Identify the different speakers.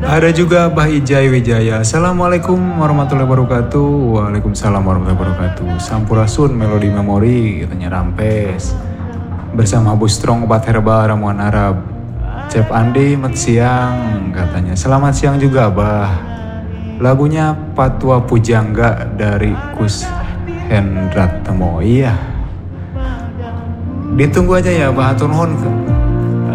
Speaker 1: Ada juga Bah Ijai Wijaya. Assalamualaikum warahmatullahi wabarakatuh. Waalaikumsalam warahmatullahi wabarakatuh. Sampurasun Melodi Memori katanya Rampes. Bersama Bu Strong Obat Herbal Ramuan Arab. Chef Andi mat siang katanya. Selamat siang juga Bah. Lagunya Patwa Pujangga dari Kus Hendrat Temo. Iya. Ditunggu aja ya Bah, hatur nuhun